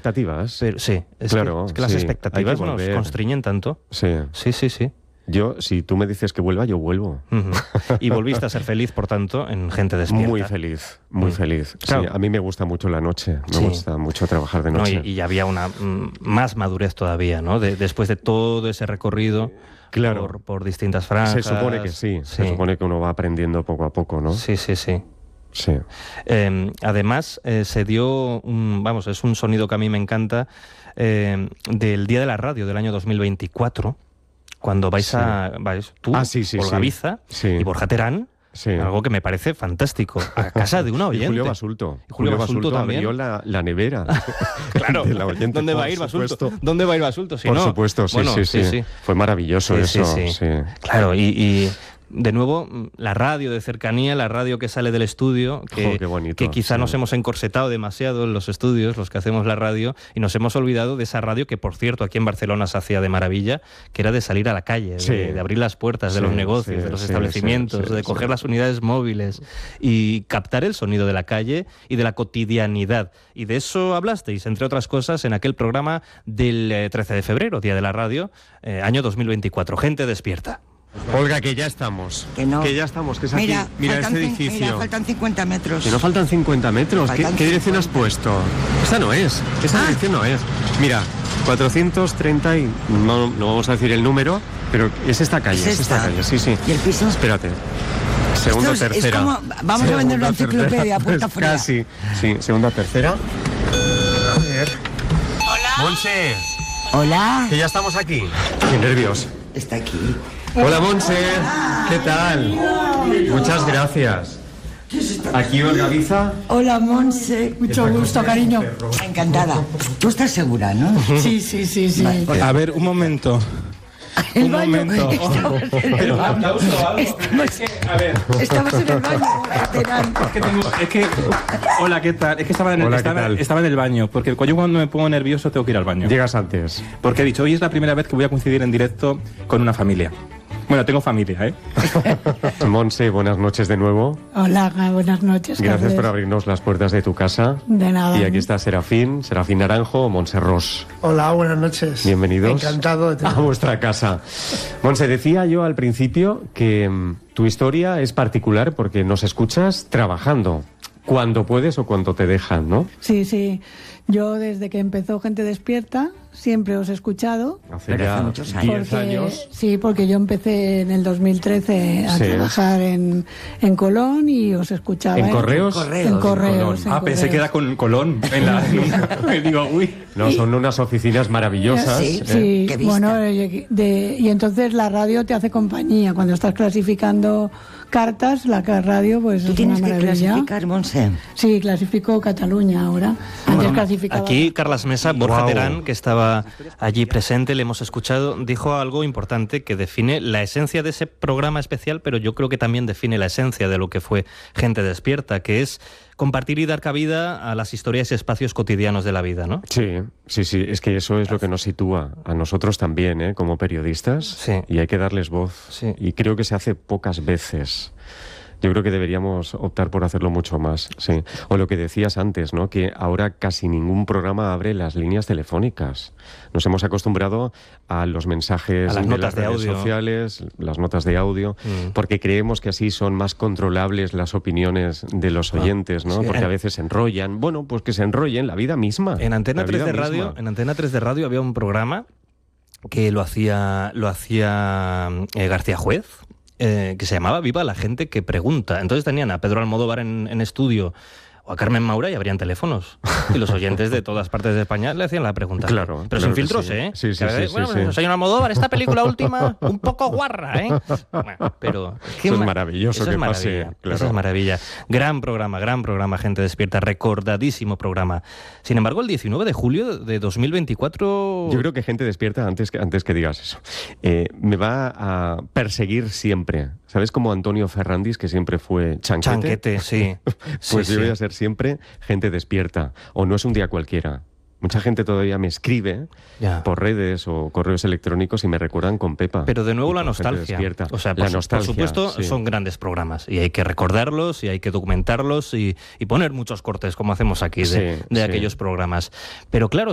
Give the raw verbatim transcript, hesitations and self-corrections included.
expectativas. Pero, sí, es claro, que, es que las sí, expectativas hay que nos volver. constriñen tanto. Sí. Sí, sí, sí. Yo, si tú me dices que vuelva, yo vuelvo. Uh-huh. Y volviste a ser feliz, por tanto, en Gente Despierta. Muy feliz, muy Mm. feliz. Claro. Sí, a mí me gusta mucho la noche, me Sí. gusta mucho trabajar de No, noche. y, y había una mm, más madurez todavía, ¿no? De, después de todo ese recorrido Claro. por, por distintas franjas. Se supone que sí, se supone que uno va aprendiendo poco a poco, ¿no? Sí, sí, sí. Sí. Eh, además, eh, se dio, un, vamos, es un sonido que a mí me encanta, eh, del Día de la Radio del año dos mil veinticuatro, cuando vais Sí. a... vais tú, Ah, sí, sí, Olga sí. Biza Sí. y Borja Terán, Sí. algo que me parece fantástico, a casa de una oyente. Y Julio Basulto. Y Julio Basulto también. abrió la, la nevera. Claro, de la oyente, ¿dónde va por a ir Basulto? supuesto. ¿Dónde va a ir Basulto? Si Por no? supuesto, sí, Bueno, sí, sí, sí. Fue maravilloso Sí, eso. sí, sí. Sí. Claro, y, y de nuevo, la radio de cercanía, la radio que sale del estudio, que, Jo, qué bonito, que quizá sí. nos hemos encorsetado demasiado en los estudios, los que hacemos la radio, y nos hemos olvidado de esa radio que, por cierto, aquí en Barcelona se hacía de maravilla, que era de salir a la calle, Sí. de, de abrir las puertas de Sí, los negocios, sí, de los sí, establecimientos, sí, sí, de sí. coger las unidades móviles y captar el sonido de la calle y de la cotidianidad. Y de eso hablasteis, entre otras cosas, en aquel programa del eh, trece de febrero, Día de la Radio, eh, año dos mil veinticuatro. Gente despierta. Olga, que ya estamos. Que no. ya estamos, que es Mira, aquí. Mira faltan este cin- edificio. Mira, faltan cincuenta metros. Que no faltan cincuenta metros. ¿Qué, Faltan qué dirección has cincuenta. puesto? Esa no es. Esa Ah. dirección no es. Mira, cuatrocientos treinta y... No, no vamos a decir el número, pero es esta calle, ¿Es es, esta esta? calle, sí, sí. ¿Y el piso? Espérate. Segunda, Esto es- es tercera. como- vamos a vender una Segunda, tercera. enciclopedia a puerta Pues fría. Casi. Sí, segunda, tercera. A ver. Hola. Monse, Hola. que ya estamos aquí. Qué nervios. Está aquí. Hola, Monse. ¿Qué tal? Muchas gracias. Aquí Olga Biza. Hola, Monse. Mucho gusto, cariño. Encantada. Tú estás segura, ¿no? Sí, sí, sí, sí. A ver, un momento. El Un baño. momento. Estamos en el baño. Estamos, A ver, estamos en el baño. Terán. es que tengo, es que, hola, ¿qué tal? Es que estaba en el, Hola, ¿qué estaba, tal? estaba en el baño, porque yo cuando me pongo nervioso tengo que ir al baño. Llegas antes. Porque he dicho, hoy es la primera vez que voy a coincidir en directo con una familia. Bueno, tengo familia, ¿eh? Monse, buenas noches de nuevo. Hola, buenas noches. Gracias Carles. por abrirnos las puertas de tu casa. De nada. Y aquí está Serafín, Serafín Naranjo, Monse Ros. Hola, buenas noches. Bienvenidos Encantado de a tener. vuestra casa. Monse, decía yo al principio que mm, tu historia es particular porque nos escuchas trabajando, cuando puedes o cuando te dejan, ¿no? Sí, sí. Yo desde que empezó Gente Despierta siempre os he escuchado. Hace Pero ya hace muchos diez años. años. Sí, porque yo empecé en el dos mil trece a Sí. trabajar en, en Colón y os escuchaba. ¿En correos? Correos. En correos. Colón. en Ah, pensé correos. que era con Colón. En la, y digo, uy. No, son unas oficinas maravillosas. Sí, ¿eh? Sí, Qué vista. bueno, eh, de- y entonces la radio te hace compañía. Cuando estás clasificando cartas, la ca- radio pues Tú es tienes una que maravilla. clasificar, Monse. Sí, clasifico Cataluña ahora. Antes clasificaba... Aquí Carlas Mesa, Borja Guau. Terán, que estaba allí presente, le hemos escuchado, dijo algo importante que define la esencia de ese programa especial, pero yo creo que también define la esencia de lo que fue Gente Despierta, que es compartir y dar cabida a las historias y espacios cotidianos de la vida, ¿no? Sí, sí, sí, es que eso es lo que nos sitúa a nosotros también, ¿eh? Como periodistas, Sí. y hay que darles voz. Sí. Y creo que se hace pocas veces. Yo creo que deberíamos optar por hacerlo mucho más, sí. O lo que decías antes, ¿no? Que ahora casi ningún programa abre las líneas telefónicas. Nos hemos acostumbrado a los mensajes A las de notas las de redes audio. sociales, las notas de audio, Mm. porque creemos que así son más controlables las opiniones de los oyentes, ¿no? sí. Porque a En- veces se enrollan. Bueno, pues que se enrollen la vida misma. En Antena la tres vida de radio, misma. en Antena tres de radio había un programa que lo hacía lo hacía eh, García Juez, eh, que se llamaba Viva la gente que pregunta. Entonces tenían a Pedro Almodóvar en, en estudio o a Carmen Maura y abrían teléfonos. Y los oyentes de todas partes de España le hacían la pregunta. Claro, Pero claro sin que filtros, sí. ¿eh? Sí, sí, Que a sí, veces, sí, bueno, sí. pues, señor Almodóvar, esta película última, un poco guarra, ¿eh? Bueno, pero... qué Eso es ma- maravilloso eso que es pase, maravilla, claro. Eso es maravilla. Gran programa, gran programa, Gente Despierta, recordadísimo programa. Sin embargo, el diecinueve de julio de dos mil veinticuatro... Yo creo que Gente Despierta, antes que, antes que digas eso, eh, me va a perseguir siempre. ¿Sabes como Antonio Ferrandis, que siempre fue chanquete? Chanquete, sí. Pues Sí, yo sí. voy a ser siempre Gente Despierta. O no es un día cualquiera. Mucha gente todavía me escribe Ya. por redes o correos electrónicos y me recuerdan con Pepa. Pero de nuevo Y la con Gente nostalgia. Despierta. O sea, la por, su- nostalgia, por supuesto, sí. son grandes programas y hay que recordarlos y hay que documentarlos y, y poner muchos cortes, como hacemos aquí, de, Sí, de sí. aquellos programas. Pero claro,